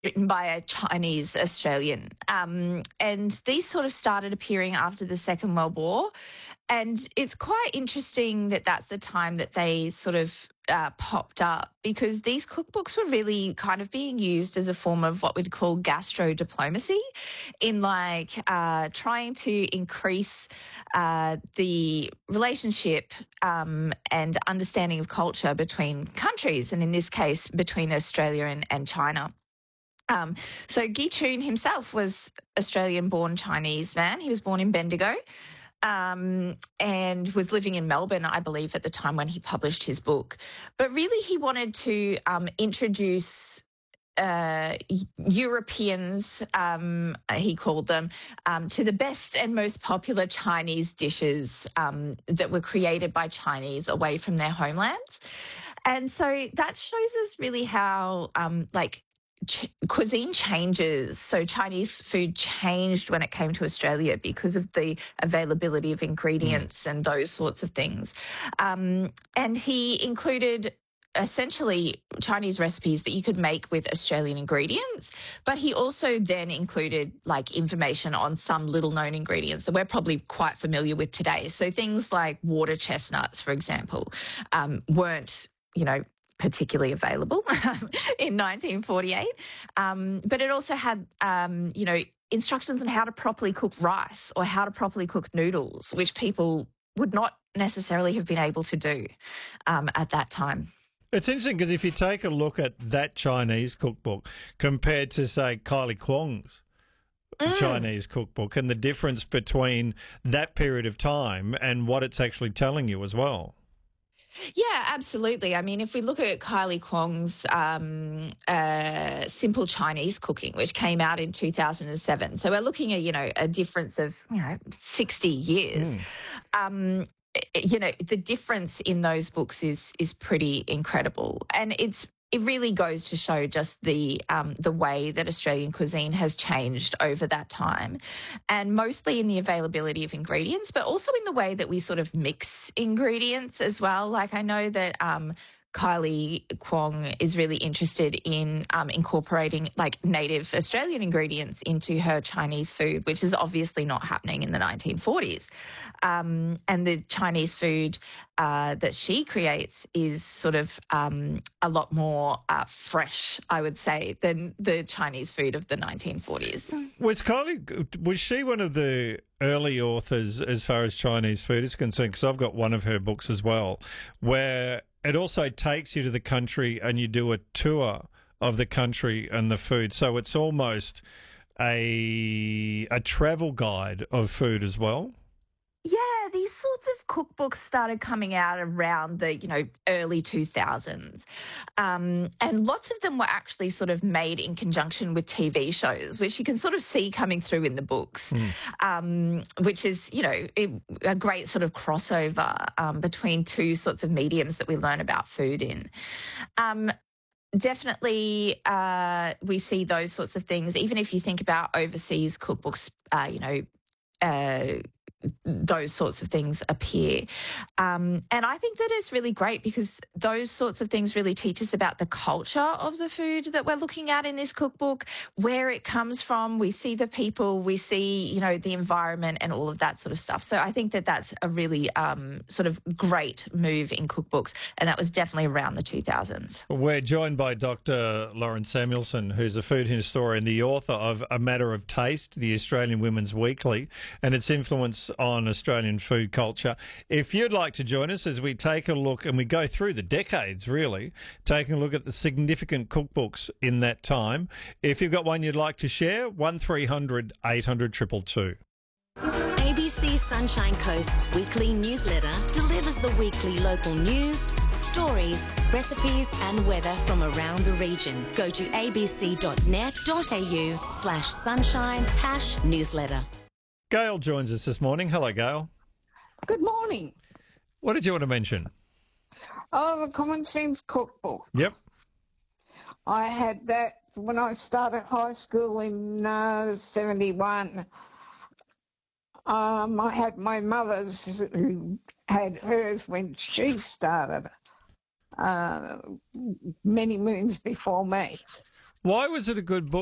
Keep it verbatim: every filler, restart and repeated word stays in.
written by a Chinese Australian. Um, and these sort of started appearing after the Second World War. And it's quite interesting that that's the time that they sort of uh, popped up, because these cookbooks were really kind of being used as a form of what we'd call gastro diplomacy, in like uh, trying to increase uh, the relationship um, and understanding of culture between countries, and in this case, between Australia and, and China. Um, so Guy Chun himself was Australian-born Chinese man. He was born in Bendigo. Um, and was living in Melbourne, I believe, at the time when he published his book. But really, he wanted to um, introduce uh, Europeans, um, he called them, um, to the best and most popular Chinese dishes um, that were created by Chinese away from their homelands. And so that shows us really how, um, like, Ch- cuisine changes. So Chinese food changed when it came to Australia because of the availability of ingredients mm. and those sorts of things. Um, and he included essentially Chinese recipes that you could make with Australian ingredients, but he also then included like information on some little known ingredients that we're probably quite familiar with today. So things like water chestnuts, for example, um, weren't, you know, particularly available in nineteen forty-eight. Um, but it also had, um, you know, instructions on how to properly cook rice or how to properly cook noodles, which people would not necessarily have been able to do um, at that time. It's interesting because if you take a look at that Chinese cookbook compared to, say, Kylie Kwong's mm. Chinese cookbook, and the difference between that period of time and what it's actually telling you as well. Yeah, absolutely. I mean, if we look at Kylie Kwong's um, uh, Simple Chinese Cooking, which came out in two thousand seven, so we're looking at, you know, a difference of, you know, sixty years. Mm. Um, you know, the difference in those books is is pretty incredible, and it's it really goes to show just the um, the way that Australian cuisine has changed over that time, and mostly in the availability of ingredients, but also in the way that we sort of mix ingredients as well. Like I know that um, Kylie Kwong is really interested in um, incorporating like native Australian ingredients into her Chinese food, which is obviously not happening in the nineteen forties. Um, and the Chinese food uh, that she creates is sort of um, a lot more uh, fresh, I would say, than the Chinese food of the nineteen forties. Was Kylie, was she one of the early authors as far as Chinese food is concerned? Because I've got one of her books as well, where it also takes you to the country and you do a tour of the country and the food. So it's almost a a travel guide of food as well. Yeah, these sorts of cookbooks started coming out around the, you know, early two thousands. Um, and lots of them were actually sort of made in conjunction with T V shows, which you can sort of see coming through in the books, mm. um, which is, you know, it, a great sort of crossover um, between two sorts of mediums that we learn about food in. Um, Definitely, uh, we see those sorts of things. Even if you think about overseas cookbooks, uh, you know, uh, those sorts of things appear. Um, and I think that is really great because those sorts of things really teach us about the culture of the food that we're looking at in this cookbook, where it comes from. We see the people, we see, you know, the environment and all of that sort of stuff. So I think that that's a really um, sort of great move in cookbooks. And that was definitely around the two thousands. We're joined by Doctor Lauren Samuelson, who's a food historian, the author of A Matter of Taste, the Australian Women's Weekly, and its influence on Australian food culture. If you'd like to join us as we take a look, and we go through the decades really, taking a look at the significant cookbooks in that time. If you've got one you'd like to share, one three hundred eight hundred two two two. A B C Sunshine Coast's weekly newsletter delivers the weekly local news, stories, recipes and weather from around the region. Go to abc.net.au slash sunshine hash newsletter. Gail joins us this morning. Hello, Gail. Good morning. What did you want to mention? Oh, the Common Sense Cookbook. Yep. I had that when I started high school in uh, seventy-one. Um, I had my mother's, who had hers when she started, uh, many moons before me. Why was it a good book?